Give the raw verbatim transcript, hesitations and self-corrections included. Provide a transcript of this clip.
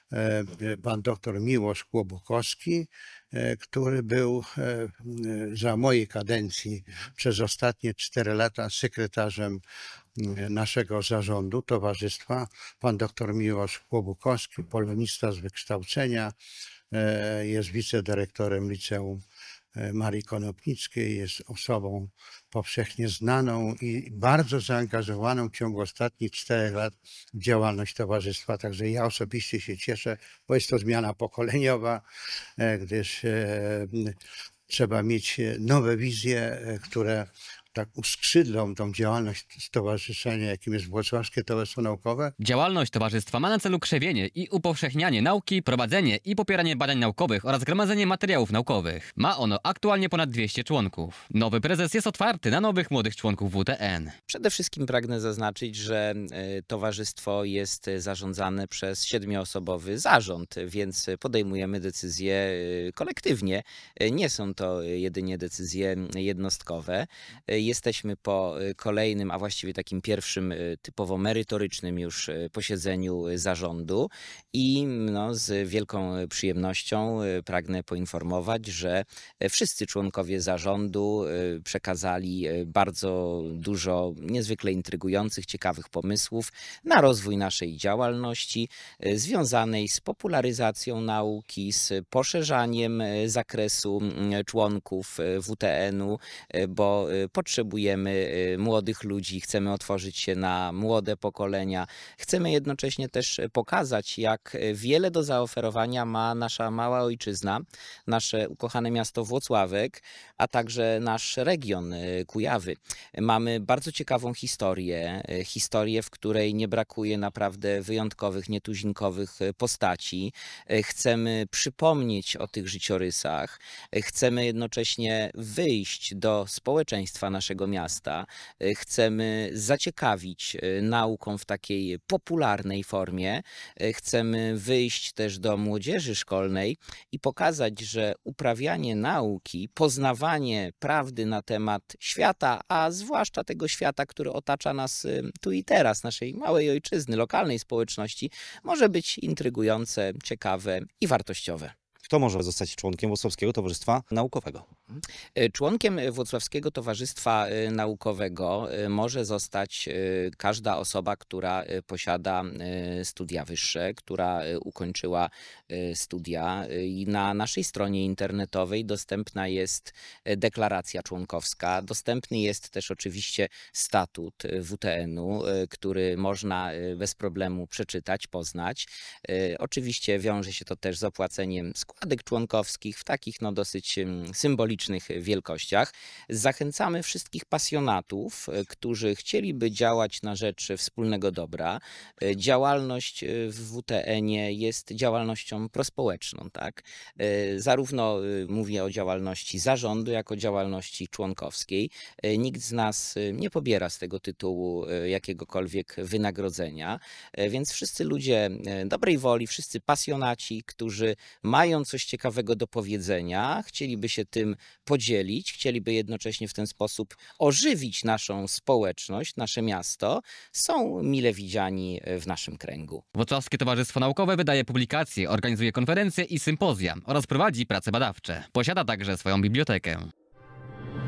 pan doktor Miłosz Kłobukowski, który był za mojej kadencji przez ostatnie cztery lata sekretarzem naszego zarządu towarzystwa. Pan doktor Miłosz Kłobukowski, polonista z wykształcenia, jest wicedyrektorem Liceum Marii Konopnickiej, jest osobą powszechnie znaną i bardzo zaangażowaną w ciągu ostatnich czterech lat w działalność towarzystwa. Także ja osobiście się cieszę, bo jest to zmiana pokoleniowa, gdyż trzeba mieć nowe wizje, które tak uskrzydlą tą działalność stowarzyszenia, jakim jest Włocławskie Towarzystwo Naukowe. Działalność towarzystwa ma na celu krzewienie i upowszechnianie nauki, prowadzenie i popieranie badań naukowych oraz gromadzenie materiałów naukowych. Ma ono aktualnie ponad dwieście członków. Nowy prezes jest otwarty na nowych młodych członków W T N. Przede wszystkim pragnę zaznaczyć, że towarzystwo jest zarządzane przez siedmioosobowy zarząd, więc podejmujemy decyzje kolektywnie. Nie są to jedynie decyzje jednostkowe. Jesteśmy po kolejnym, a właściwie takim pierwszym typowo merytorycznym już posiedzeniu zarządu i no, z wielką przyjemnością pragnę poinformować, że wszyscy członkowie zarządu przekazali bardzo dużo niezwykle intrygujących, ciekawych pomysłów na rozwój naszej działalności związanej z popularyzacją nauki, z poszerzaniem zakresu członków W T N-u, bo potrzebujemy młodych ludzi, chcemy otworzyć się na młode pokolenia. Chcemy jednocześnie też pokazać, jak wiele do zaoferowania ma nasza mała ojczyzna, nasze ukochane miasto Włocławek, a także nasz region Kujawy. Mamy bardzo ciekawą historię, historię, w której nie brakuje naprawdę wyjątkowych, nietuzinkowych postaci. Chcemy przypomnieć o tych życiorysach, chcemy jednocześnie wyjść do społeczeństwa naszego miasta. Chcemy zaciekawić nauką w takiej popularnej formie. Chcemy wyjść też do młodzieży szkolnej i pokazać, że uprawianie nauki, poznawanie prawdy na temat świata, a zwłaszcza tego świata, który otacza nas tu i teraz, naszej małej ojczyzny, lokalnej społeczności, może być intrygujące, ciekawe i wartościowe. Kto może zostać członkiem Włocławskiego Towarzystwa Naukowego? Członkiem Włocławskiego Towarzystwa Naukowego może zostać każda osoba, która posiada studia wyższe, która ukończyła studia i na naszej stronie internetowej dostępna jest deklaracja członkowska, dostępny jest też oczywiście statut W T N-u, który można bez problemu przeczytać, poznać. Oczywiście wiąże się to też z opłaceniem składek członkowskich w takich no dosyć symbolicznych wielkościach. Zachęcamy wszystkich pasjonatów, którzy chcieliby działać na rzecz wspólnego dobra. Działalność w W T N-ie jest działalnością prospołeczną, tak? Zarówno mówię o działalności zarządu, jak o działalności członkowskiej. Nikt z nas nie pobiera z tego tytułu jakiegokolwiek wynagrodzenia, więc wszyscy ludzie dobrej woli, wszyscy pasjonaci, którzy mają coś ciekawego do powiedzenia, chcieliby się tym podzielić, chcieliby jednocześnie w ten sposób ożywić naszą społeczność, nasze miasto, są mile widziani w naszym kręgu. Włocławskie Towarzystwo Naukowe wydaje publikacje, organizuje konferencje i sympozja oraz prowadzi prace badawcze. Posiada także swoją bibliotekę.